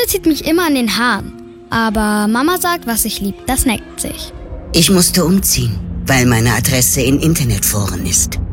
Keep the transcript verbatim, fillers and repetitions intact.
Schule zieht mich immer an den Haaren. Aber Mama sagt, was ich lieb, das neckt sich. Ich musste umziehen, weil meine Adresse in Internetforen ist.